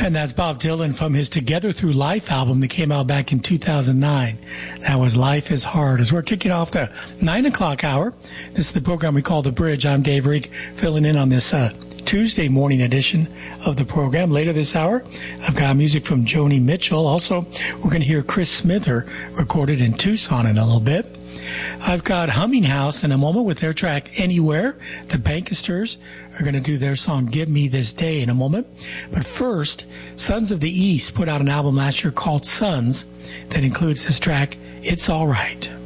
And that's Bob Dylan from his Together Through Life album that came out back in 2009. That was Life is Hard. As we're kicking off the 9 o'clock hour, this is the program we call The Bridge. I'm Dave Reek, filling in on this Tuesday morning edition of the program. Later this hour, I've got music from Joni Mitchell. Also, we're going to hear Chris Smither recorded in Tucson in a little bit. I've got Humming House in a moment with their track Anywhere. The Bankisters are going to do their song Give Me This Day in a moment. But first, Sons of the East put out an album last year called Sons that includes this track, It's All Right.